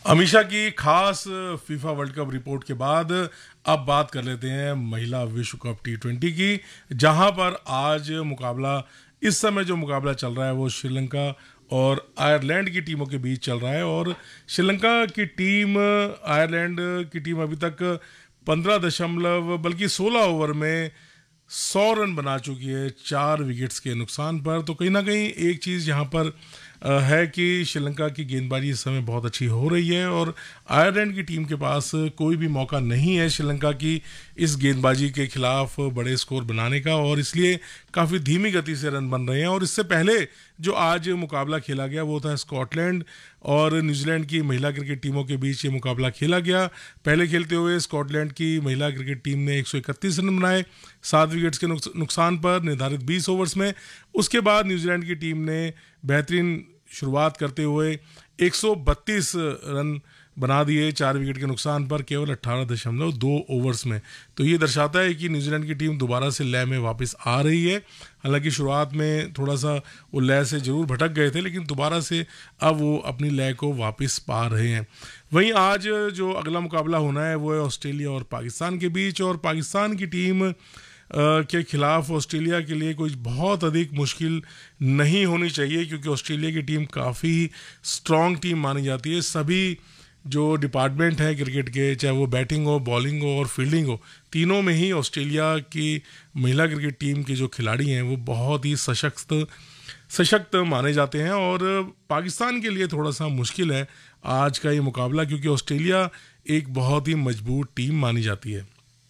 अमीषा की खास FIFA world cup report के बाद अब बात कर लेते हैं महिला विश्व कप T20 की, जहां पर आज मुकाबला इस समय जो मुकाबला चल रहा है वो श्रीलंका और आयरलैंड की टीमों के बीच चल रहा है। और श्रीलंका की टीम आयरलैंड की टीम अभी तक 15 दशमलव बल्कि 16 ओवर में 100 रन बना चुकी है 4 विकेट्स के नुकसान पर। तो कहीं ना कहीं एक चीज़ यहाँ पर है कि श्रीलंका की गेंदबाजी इस समय बहुत अच्छी हो रही है और आयरलैंड की टीम के पास कोई भी मौका नहीं है श्रीलंका की इस गेंदबाजी के खिलाफ बड़े स्कोर बनाने का, और इसलिए काफ़ी धीमी गति से रन बन रहे हैं। और इससे पहले जो आज मुकाबला खेला गया वो था स्कॉटलैंड और न्यूजीलैंड की महिला क्रिकेट टीमों के बीच ये मुकाबला खेला गया। पहले खेलते हुए स्कॉटलैंड की महिला क्रिकेट टीम ने 131 रन बनाए 7 विकेट्स के नुकसान पर निर्धारित 20 ओवर्स में। उसके बाद न्यूजीलैंड की टीम ने बेहतरीन शुरुआत करते हुए 132 रन बना दिए 4 विकेट के नुकसान पर केवल 18.2 ओवर्स में। तो ये दर्शाता है कि न्यूजीलैंड की टीम दोबारा से लय में वापस आ रही है। हालांकि शुरुआत में थोड़ा सा वो लय से जरूर भटक गए थे, लेकिन दोबारा से अब वो अपनी लय को वापस पा रहे हैं। वहीं आज जो अगला मुकाबला होना है वो है ऑस्ट्रेलिया और पाकिस्तान के बीच, और पाकिस्तान की टीम के खिलाफ ऑस्ट्रेलिया के लिए कोई बहुत अधिक मुश्किल नहीं होनी चाहिए, क्योंकि ऑस्ट्रेलिया की टीम काफ़ी स्ट्रॉन्ग टीम मानी जाती है। सभी जो डिपार्टमेंट हैं क्रिकेट के, चाहे वो बैटिंग हो, बॉलिंग हो और फील्डिंग हो, तीनों में ही ऑस्ट्रेलिया की महिला क्रिकेट टीम के जो खिलाड़ी हैं वो बहुत ही सशक्त माने जाते हैं। और पाकिस्तान के लिए थोड़ा सा मुश्किल है आज का ये मुकाबला, क्योंकि ऑस्ट्रेलिया एक बहुत ही मजबूत टीम मानी जाती है।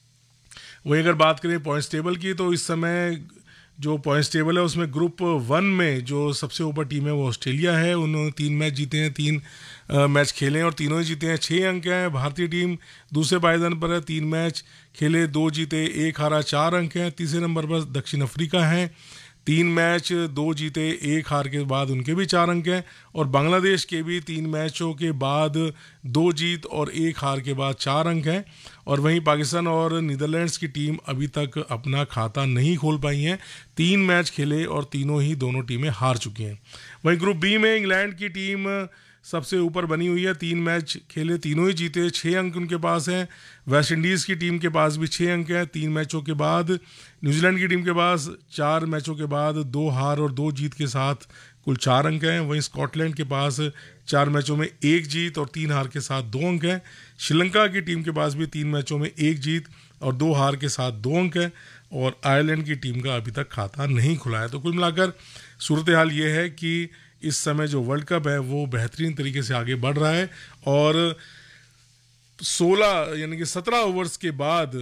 वहीं अगर बात करें पॉइंट्स टेबल की, तो इस समय जो पॉइंट्स टेबल है उसमें ग्रुप 1 में जो सबसे ऊपर टीम है वो ऑस्ट्रेलिया है। उन्होंने 3 मैच जीते हैं, 3 मैच खेले हैं और तीनों ही जीते हैं, 6 अंक हैं। भारतीय टीम दूसरे पायदान पर है, 3 मैच खेले, 2 जीते 1 हारा, 4 अंक हैं। तीसरे नंबर पर दक्षिण अफ्रीका है, 3 मैच 2 जीते 1 हार के बाद उनके भी 4 अंक हैं। और बांग्लादेश के भी 3 मैचों के बाद 2 जीत और 1 हार के बाद 4 अंक हैं। और वहीं पाकिस्तान और नीदरलैंड्स की टीम अभी तक अपना खाता नहीं खोल पाई हैं, 3 मैच खेले और दोनों टीमें हार चुकी हैं। वहीं ग्रुप बी में इंग्लैंड की टीम सबसे ऊपर बनी हुई है, 3 मैच खेले, तीनों ही जीते, 6 अंक उनके पास हैं। वेस्ट इंडीज़ की टीम के पास भी 6 अंक हैं 3 मैचों के बाद। न्यूजीलैंड की टीम के पास 4 मैचों के बाद 2 हार और 2 जीत के साथ कुल 4 अंक हैं। वहीं स्कॉटलैंड के पास 4 मैचों में 1 जीत और 3 हार के साथ 2 अंक हैं। श्रीलंका की टीम के पास भी 3 मैचों में 1 जीत और 2 हार के साथ 2 अंक हैं। और आयरलैंड की टीम का अभी तक खाता नहीं खुला है। तो कुल मिलाकर सूरत हाल ये है कि इस समय जो वर्ल्ड कप है वो बेहतरीन तरीके से आगे बढ़ रहा है, और 16 यानी कि 17 ओवर्स के बाद